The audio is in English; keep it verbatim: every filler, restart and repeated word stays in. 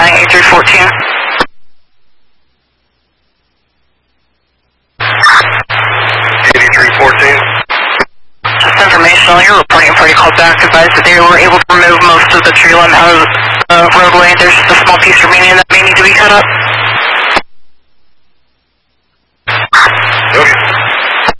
nine eight three one four. eighty-three fourteen. Just informational, you're reporting a party call back. Advised that they were able to remove most of the tree line out of the roadway. There's just a small piece remaining in that.